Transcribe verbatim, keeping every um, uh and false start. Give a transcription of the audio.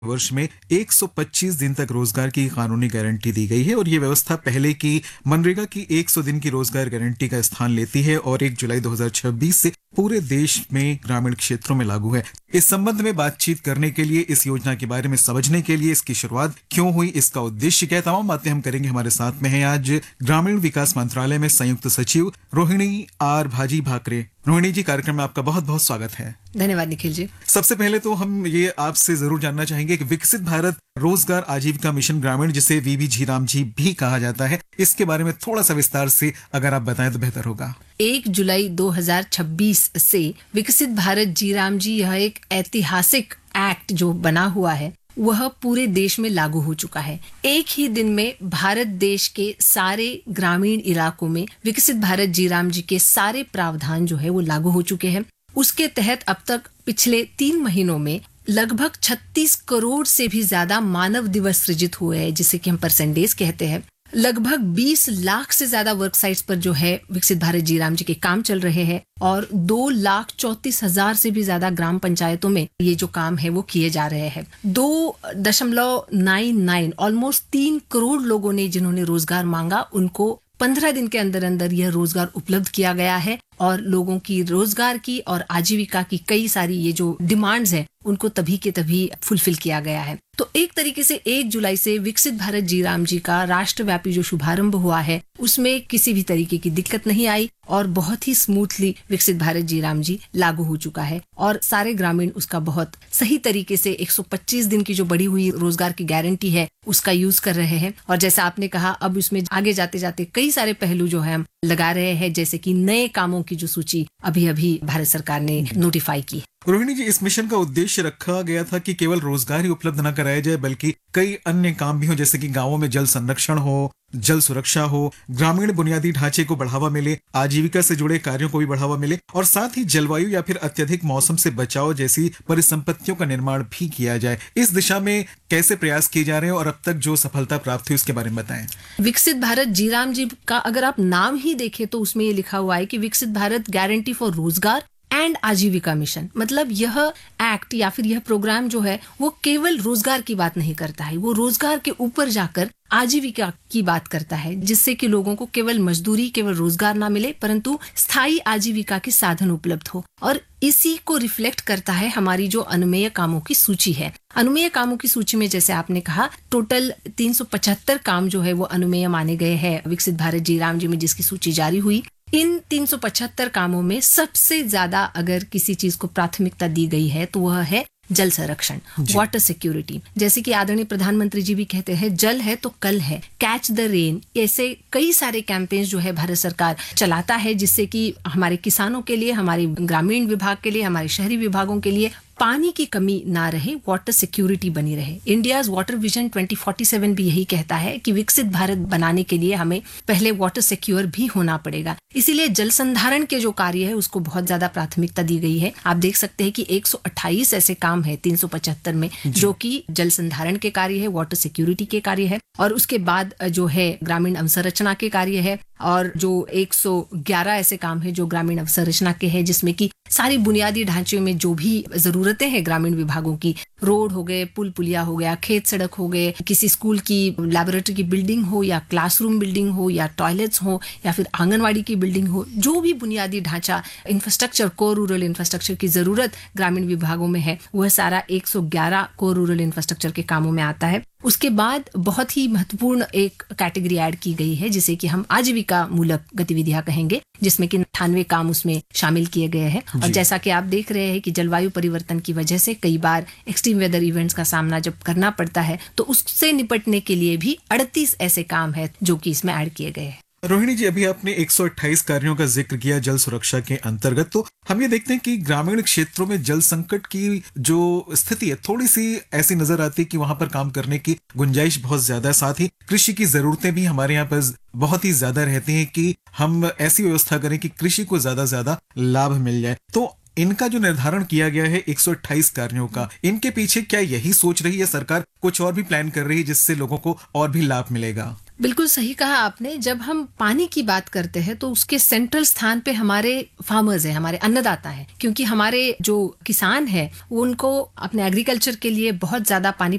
वर्ष में एक सौ पच्चीस दिन तक रोजगार की कानूनी गारंटी दी गई है और ये व्यवस्था पहले की मनरेगा की सौ दिन की रोजगार गारंटी का स्थान लेती है और एक जुलाई दो हज़ार छब्बीस से पूरे देश में ग्रामीण क्षेत्रों में लागू है। इस संबंध में बातचीत करने के लिए, इस योजना के बारे में समझने के लिए, इसकी शुरुआत क्यों हुई, इसका उद्देश्य क्या है, तमाम बातें हम करेंगे। हमारे साथ में है आज ग्रामीण विकास मंत्रालय में संयुक्त सचिव रोहिणी आर भाजी भाकरे। रोहिणी जी, कार्यक्रम में आपका बहुत बहुत स्वागत है। धन्यवाद निखिल जी। सबसे पहले तो हम ये आपसे जरूर जानना चाहेंगे कि विकसित भारत रोजगार आजीविका मिशन ग्रामीण, जिसे वीबी झीराम जी भी कहा जाता है, इसके बारे में थोड़ा सा विस्तार से अगर आप बताएं तो बेहतर होगा। एक जुलाई दो हज़ार छब्बीस से विकसित भारत जीराम जी, यह एक ऐतिहासिक एक्ट जो बना हुआ है वह पूरे देश में लागू हो चुका है। एक ही दिन में भारत देश के सारे ग्रामीण इलाकों में विकसित भारत जीराम जी के सारे प्रावधान जो है वो लागू हो चुके हैं। उसके तहत अब तक पिछले तीन महीनों में लगभग छत्तीस करोड़ से भी ज्यादा मानव दिवस सृजित हुए हैं, जिसे कि हम परसेंटेज कहते हैं। लगभग बीस लाख से ज्यादा वर्क साइट्स पर जो है विकसित भारत जीराम जी के काम चल रहे हैं और दो लाख चौतीस हजार से भी ज्यादा ग्राम पंचायतों में ये जो काम है वो किए जा रहे हैं। दो दशमलव नाइन नाइन ऑलमोस्ट तीन करोड़ लोगों ने जिन्होंने रोजगार मांगा, उनको पंद्रह दिन के अंदर अंदर यह रोजगार उपलब्ध किया गया है और लोगों की रोजगार की और आजीविका की कई सारी ये जो डिमांड्स है उनको तभी के तभी फुलफिल किया गया है। तो एक तरीके से एक जुलाई से विकसित भारत जीराम जी का राष्ट्रव्यापी जो शुभारंभ हुआ है उसमें किसी भी तरीके की दिक्कत नहीं आई और बहुत ही स्मूथली विकसित भारत जीराम जी लागू हो चुका है और सारे ग्रामीण उसका बहुत सही तरीके से एक सौ पच्चीस दिन की जो बढ़ी हुई रोजगार की गारंटी है उसका यूज कर रहे हैं। और जैसा आपने कहा, अब उसमें आगे जाते जाते कई सारे पहलू जो है हम लगा रहे हैं, जैसे कि नए कामों की जो सूची अभी अभी भारत सरकार ने नोटिफाई की है। रोहिणी जी, इस मिशन का उद्देश्य रखा गया था कि केवल रोजगार ही उपलब्ध न कराया जाए बल्कि कई अन्य काम भी हो, जैसे कि गांवों में जल संरक्षण हो, जल सुरक्षा हो, ग्रामीण बुनियादी ढांचे को बढ़ावा मिले, आजीविका से जुड़े कार्यों को भी बढ़ावा मिले और साथ ही जलवायु या फिर अत्यधिक मौसम से बचाव जैसी परिसंपत्तियों का निर्माण भी किया जाए। इस दिशा में कैसे प्रयास किए जा रहे हैं और अब तक जो सफलता प्राप्त हुई उसके बारे में बताएं। विकसित भारत जीराम जी का अगर आप नाम ही देखें तो उसमें ये लिखा हुआ है कि विकसित भारत गारंटी फॉर रोजगार एंड आजीविका मिशन। मतलब यह एक्ट या फिर यह प्रोग्राम जो है वो केवल रोजगार की बात नहीं करता है, वो रोजगार के ऊपर जाकर आजीविका की बात करता है, जिससे कि लोगों को केवल मजदूरी, केवल रोजगार ना मिले परंतु स्थायी आजीविका के साधन उपलब्ध हो। और इसी को रिफ्लेक्ट करता है हमारी जो अनुमेय कामों की सूची है। अनुमेय कामों की सूची में जैसे आपने कहा टोटल तीन सौ पचहत्तर काम जो है वो अनुमेय माने गए हैं विकसित भारत जीराम जी में, जिसकी सूची जारी हुई। इन तीन सौ पचहत्तर कामों में सबसे ज्यादा अगर किसी चीज को प्राथमिकता दी गई है तो वह है जल संरक्षण, वाटर सिक्योरिटी। जैसे कि आदरणीय प्रधानमंत्री जी भी कहते हैं, जल है तो कल है, कैच द रेन। ऐसे कई सारे कैंपेन्स जो है भारत सरकार चलाता है, जिससे कि हमारे किसानों के लिए, हमारे ग्रामीण विभाग के लिए, हमारे शहरी विभागों के लिए पानी की कमी ना रहे, वाटर सिक्योरिटी बनी रहे। India's water vision twenty forty seven भी यही कहता है कि विकसित भारत बनाने के लिए हमें पहले वाटर सिक्योर भी होना पड़ेगा। इसीलिए जल संधारण के जो कार्य है उसको बहुत ज्यादा प्राथमिकता दी गई है। आप देख सकते हैं कि एक सौ अट्ठाईस ऐसे काम है तीन सौ पचहत्तर में जो कि जल संधारण के कार्य है, वाटर सिक्योरिटी के कार्य है और उसके बाद जो है ग्रामीण अवसंरचना के कार्य है और जो एक सौ ग्यारह ऐसे काम है जो ग्रामीण अवसंरचना के हैं, जिसमें कि सारी बुनियादी ढांचे में जो भी जरूरतें हैं ग्रामीण विभागों की, रोड हो गए, पुल पुलिया हो गया, खेत सड़क हो गए, किसी स्कूल की लैबोरेटरी की बिल्डिंग हो या क्लासरूम बिल्डिंग हो या टॉयलेट्स हो या फिर आंगनवाड़ी की बिल्डिंग हो, जो भी बुनियादी ढांचा इंफ्रास्ट्रक्चर, कोर रूरल इंफ्रास्ट्रक्चर की जरूरत ग्रामीण विभागों में है, वह सारा एक सौ ग्यारह कोर रूरल इंफ्रास्ट्रक्चर के कामों में आता है। उसके बाद बहुत ही महत्वपूर्ण एक कैटेगरी ऐड की गई है जिसे कि हम आजीविका मूलक गतिविधियां कहेंगे, जिसमें कि अट्ठानवे काम उसमें शामिल किए गए हैं। और जैसा कि आप देख रहे हैं कि जलवायु परिवर्तन की वजह से कई बार एक्सट्रीम वेदर इवेंट्स का सामना जब करना पड़ता है तो उससे निपटने के लिए भी अड़तीस ऐसे काम है जो कि इसमें ऐड किए गए हैं। रोहिणी जी, अभी आपने एक सौ अट्ठाईस कार्यों का जिक्र किया जल सुरक्षा के अंतर्गत, तो हम ये देखते हैं कि ग्रामीण क्षेत्रों में जल संकट की जो स्थिति है थोड़ी सी ऐसी नजर आती है कि वहां पर काम करने की गुंजाइश बहुत ज्यादा है। साथ ही कृषि की जरूरतें भी हमारे यहाँ पर बहुत ही ज्यादा रहती हैं कि हम ऐसी व्यवस्था करें कि कृषि को ज्यादा ज्यादा लाभ मिल जाए। तो इनका जो निर्धारण किया गया है एक सौ अट्ठाईस कार्यों का, इनके पीछे क्या यही सोच रही है सरकार, कुछ और भी प्लान कर रही है जिससे लोगों को और भी लाभ मिलेगा? बिल्कुल सही कहा आपने। जब हम पानी की बात करते हैं तो उसके सेंट्रल स्थान पे हमारे फार्मर्स हैं, हमारे अन्नदाता हैं, क्योंकि हमारे जो किसान हैं उनको अपने एग्रीकल्चर के लिए बहुत ज्यादा पानी